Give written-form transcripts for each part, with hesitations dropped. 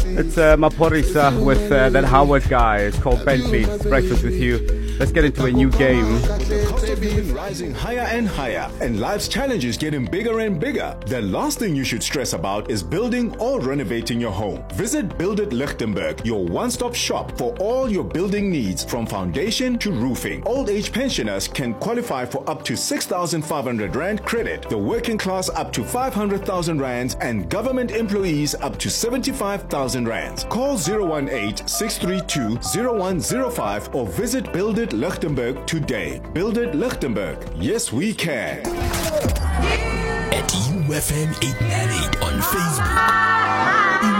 It's Maporisa with that Howard guy. It's called Bentley. It's breakfast with you. Let's get into a new game. The cost of living rising higher and higher, and life's challenges getting bigger and bigger. The last thing you should stress about is building or renovating your home. Visit Build It Lichtenberg, your one-stop shop for all your building needs, from foundation to roofing. Old age pensioners can qualify for up to 6,500 Rand credit, the working class up to 500,000 Rands, and government employees up to 75,000 Rands. Call 018-632-0105 or visit Build It Lichtenberg today. Build It Lichtenberg. Yes, we can. At UFM 898 on Facebook. In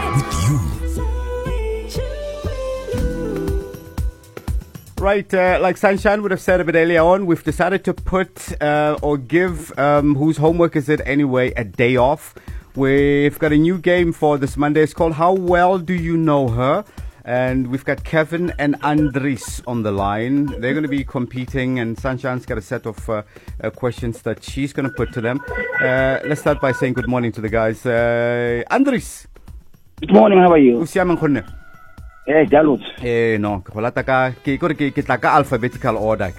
tune with you. Right, like Sunshine would have said a bit earlier on, we've decided to put or give whose homework is it anyway a day off. We've got a new game for this Monday. It's called How Well Do You Know Her? And we've got Kevin and Andries on the line. They're going to be competing, and Sunshine's got a set of questions that she's going to put to them. Let's start by saying good morning to the guys. Andries. Good morning, how are you? Jalut. No, ke taka alphabetical order.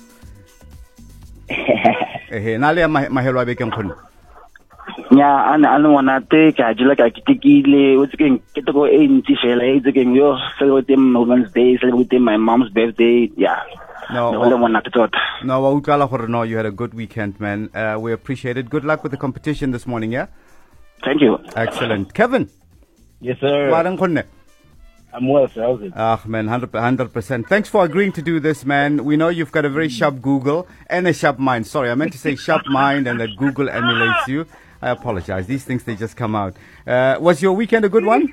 Nalia mahelo be ke mkhonne. Nya ana wana te ka jula ka kitikile o tsekeng ke toko e ntsi fela e tsekeng yo celebrating Women's Day, celebrating my mom's birthday. Yeah. No, you had a good weekend, man. We appreciate it. Good luck with the competition this morning, yeah? Thank you. Excellent. Kevin? Yes, sir. I'm well, sir. Man, 100%. Thanks for agreeing to do this, man. We know you've got a very sharp Google and a sharp mind. Sorry, I meant to say sharp mind and that Google emulates you. I apologize. These things, they just come out. Was your weekend a good one?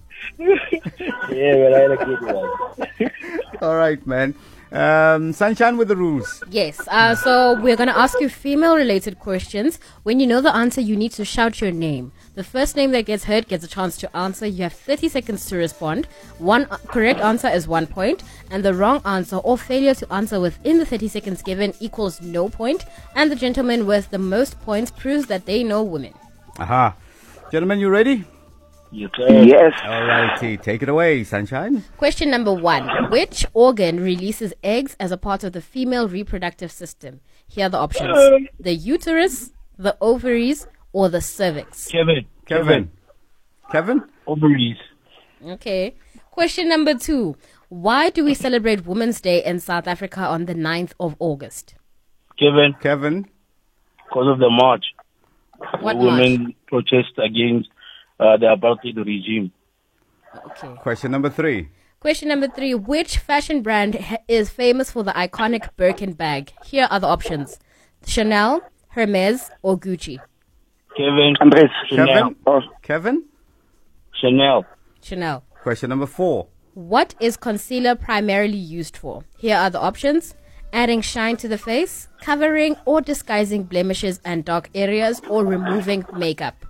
Yeah, well, I had a good one. All right, man. Sunshine with the rules. Yes. So we're going to ask you female-related questions. When you know the answer, you need to shout your name. The first name that gets heard gets a chance to answer. You have 30 seconds to respond. One correct answer is 1 point, and the wrong answer or failure to answer within the 30 seconds given equals no point. And the gentleman with the most points proves that they know women. Aha. Gentlemen, you ready? You can. Yes. All righty. Take it away, Sunshine. Question number 1. Which organ releases eggs as a part of the female reproductive system? Here are the options. The uterus, the ovaries, or the cervix? Kevin? Ovaries. Okay. Question number 2. Why do we celebrate Women's Day in South Africa on the 9th of August? Kevin? Because of the march. What Women march? protest against the apartheid regime. Okay. Question number 3. Question number 3. Which fashion brand is famous for the iconic Birkin bag? Here are the options. Chanel, Hermes, or Gucci? Kevin. Andres. Kevin? Chanel. Chanel. Question number 4. What is concealer primarily used for? Here are the options. Adding shine to the face, covering or disguising blemishes and dark areas, or removing makeup.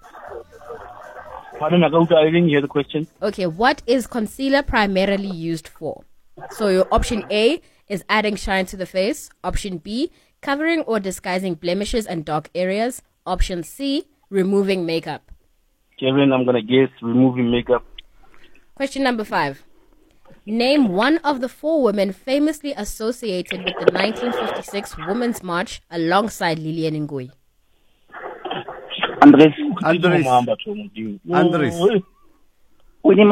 Pardon, I didn't hear the question. Okay, what is concealer primarily used for? So your option A is adding shine to the face. Option B, covering or disguising blemishes and dark areas. Option C, removing makeup. Kevin, I'm going to guess removing makeup. Question number 5. Name one of the 4 women famously associated with the 1956 Women's March alongside Lillian Ngoyi. Andres. Andres.